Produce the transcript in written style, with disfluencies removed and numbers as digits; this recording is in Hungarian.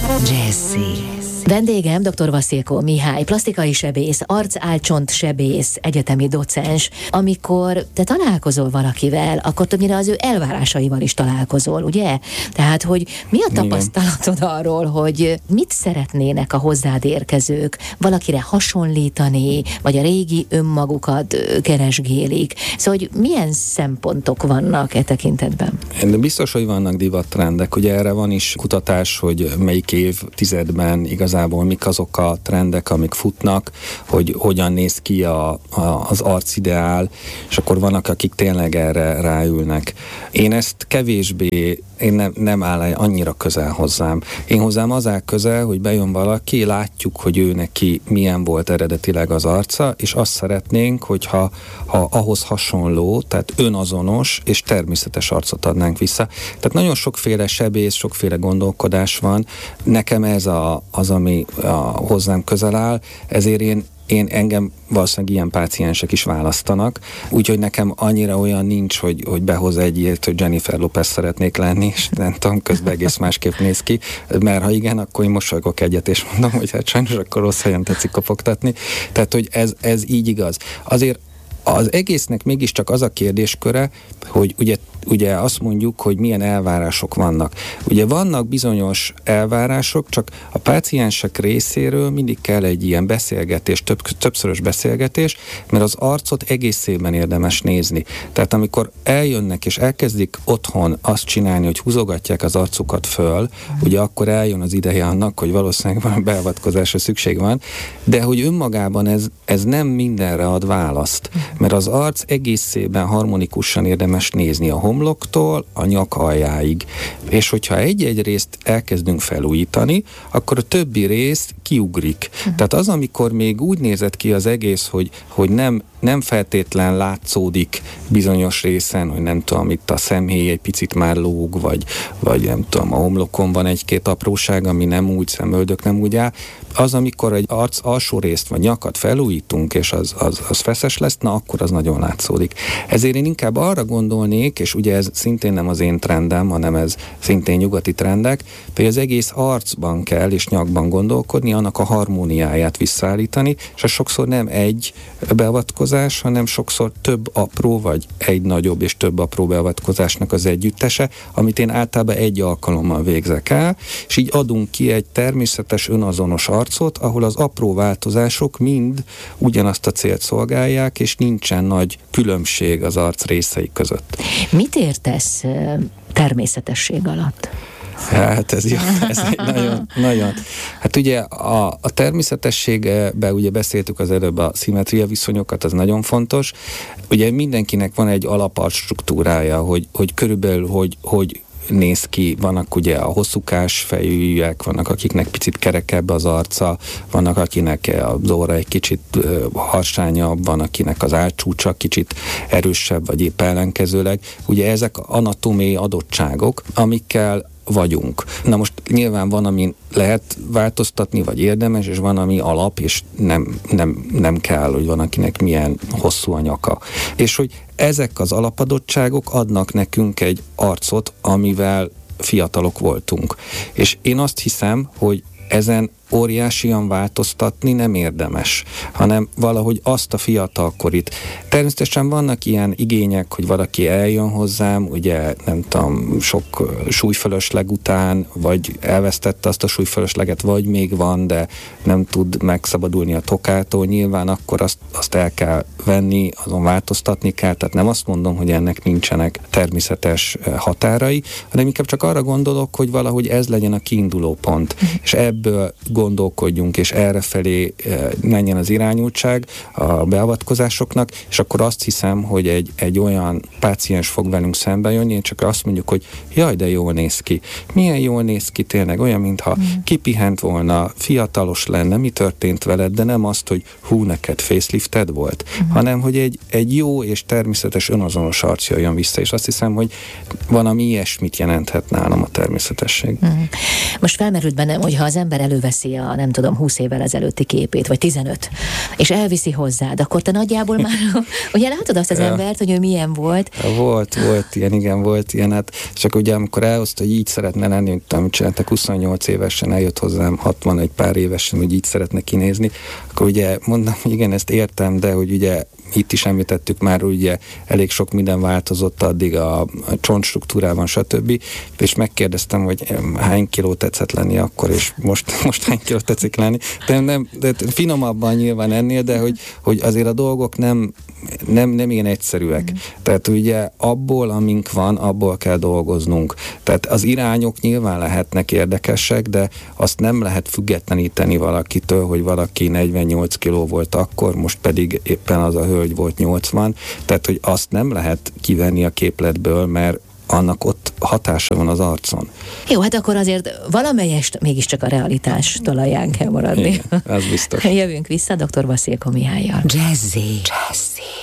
Jazzy. Vendégem dr. Vasilko Mihály, plastikai sebész, arc-álcsont-sebész, egyetemi docens. Amikor te találkozol valakivel, akkor többnyire az ő elvárásaival is találkozol, ugye? Tehát, hogy mi a tapasztalatod arról, hogy mit szeretnének a hozzád érkezők? Valakire hasonlítani, vagy a régi önmagukat keresgélik? Szóval, hogy milyen szempontok vannak e tekintetben? De biztos, hogy vannak divattrendek. Ugye erre van is kutatás, hogy melyik évtizedben igazából mik azok a trendek, amik futnak, hogy hogyan néz ki az arcideál, és akkor vannak, akik tényleg erre ráülnek. Én ezt kevésbé, nem áll annyira közel hozzám. Én hozzám az áll közel, hogy bejön valaki, látjuk, hogy ő neki milyen volt eredetileg az arca, és azt szeretnénk, hogyha ahhoz hasonló, tehát önazonos és természetes arcot adnánk vissza. Tehát nagyon sokféle sebész, sokféle gondolkodás van. Nekem ez az, ami hozzám közel áll, ezért én engem valószínűleg ilyen páciensek is választanak, úgyhogy nekem annyira olyan nincs, hogy behoz egy ilyet, hogy Jennifer Lopez szeretnék lenni, és nem tudom, közben egész másképp néz ki, mert ha igen, akkor én mosolygok egyet, és mondom, hogy hát sajnos akkor rossz helyen tetszik kopogtatni. Tehát, hogy ez így igaz. Azért az egésznek mégiscsak az a kérdésköre, hogy ugye azt mondjuk, hogy milyen elvárások vannak. Ugye vannak bizonyos elvárások, csak a páciensek részéről mindig kell egy ilyen beszélgetés, többszörös beszélgetés, mert az arcot egészében érdemes nézni. Tehát amikor eljönnek és elkezdik otthon azt csinálni, hogy húzogatják az arcukat föl, ugye akkor eljön az ideje annak, hogy valószínűleg van beavatkozásra szükség van, de hogy önmagában ez nem mindenre ad választ, mert az arc egészében harmonikusan érdemes nézni a homloktól a nyak aljáig. És hogyha egy-egy részt elkezdünk felújítani, akkor a többi rész kiugrik. Tehát az, amikor még úgy nézett ki az egész, hogy nem feltétlen látszódik bizonyos részen, hogy nem tudom, itt a szemhéj egy picit már lóg, vagy nem tudom, a homlokon van egy-két apróság, ami nem úgy, szemöldök nem úgy áll. Az, amikor egy arc alsó részt vagy nyakat felújítunk, és az feszes lesz, na akkor az nagyon látszódik. Ezért én inkább arra gondolnék, és ugye ez szintén nem az én trendem, hanem ez szintén nyugati trendek, hogy az egész arcban kell és nyakban gondolkodni, annak a harmóniáját visszaállítani, és az sokszor nem egy beavatkozás, hanem sokszor több apró, vagy egy nagyobb és több apró beavatkozásnak az együttese, amit én általában egy alkalommal végzek el, és így adunk ki egy természetes, önazonos arcot, ahol az apró változások mind ugyanazt a célt szolgálják, és nincsen nagy különbség az arc részei között. Mit értesz természetesség alatt? Hát ez jó, ez egy nagyon. Hát ugye a természetességben ugye beszéltük az előbb a szimmetria viszonyokat, az nagyon fontos. Ugye mindenkinek van egy alaparc struktúrája, hogy körülbelül hogy néz ki, vannak ugye a hosszúkás fejűek, vannak akiknek picit kerekebb az arca, vannak akinek az óra egy kicsit harsányabb, van akinek az álcsúcsa kicsit erősebb, vagy épp ellenkezőleg. Ugye ezek anatómiai adottságok, amikkel vagyunk. Na most nyilván van, ami lehet változtatni, vagy érdemes, és van, ami alap, és nem kell, hogy van, akinek milyen hosszú a nyaka. És hogy ezek az alapadottságok adnak nekünk egy arcot, amivel fiatalok voltunk. És én azt hiszem, hogy ezen óriásian változtatni nem érdemes, hanem valahogy azt a fiatalkorit. Természetesen vannak ilyen igények, hogy valaki eljön hozzám, ugye nem tudom, sok súlyfölösleg után, vagy elvesztette azt a súlyfölösleget, vagy még van, de nem tud megszabadulni a tokától, nyilván akkor azt el kell venni, azon változtatni kell, tehát nem azt mondom, hogy ennek nincsenek természetes határai, hanem inkább csak arra gondolok, hogy valahogy ez legyen a kiinduló pont, és ebből gondolkodjunk, és errefelé menjen az irányultság a beavatkozásoknak, és akkor azt hiszem, hogy egy olyan páciens fog velünk szembe jönni, én csak azt mondjuk, hogy jaj, de jól néz ki. Milyen jól néz ki tényleg, olyan, mintha kipihent volna, fiatalos lenne, mi történt veled, de nem azt, hogy hú, neked facelifted volt, hanem, hogy egy jó és természetes önazonos arc jöjjön vissza, és azt hiszem, hogy valami ilyesmit jelenthet nálam a természetesség. Most felmerült bennem, hogy ha az ember előveszi fölveszi a, nem tudom, 20 évvel ezelőtti képét, vagy 15, és elviszi hozzád, akkor te nagyjából már, ugye látod azt az embert, hogy ő milyen volt? Volt ilyen, igen, volt ilyen, hát csak ugye amikor elhozta, hogy így szeretne lenni, mint amit csináltak, 28 évesen eljött hozzám, 61 pár évesen, hogy így szeretne kinézni, akkor ugye mondom, igen, ezt értem, de hogy ugye itt is említettük már, ugye elég sok minden változott addig a csontstruktúrában, stb. És megkérdeztem, hogy hány kiló tetszett lenni akkor, és most hány kiló tetszik lenni. De finomabban nyilván ennél, de hogy azért a dolgok nem ilyen egyszerűek. Tehát ugye abból, amink van, abból kell dolgoznunk. Tehát az irányok nyilván lehetnek érdekesek, de azt nem lehet függetleníteni valakitől, hogy valaki 48 kiló volt akkor, most pedig éppen az a hölgy volt 80. Tehát, hogy azt nem lehet kivenni a képletből, mert annak ott hatása van az arcon. Jó, hát akkor azért valamelyest mégiscsak a realitás talaján kell maradni. Igen, ez biztos. Jövünk vissza dr. Vaszilko Mihállyal. Jazzy.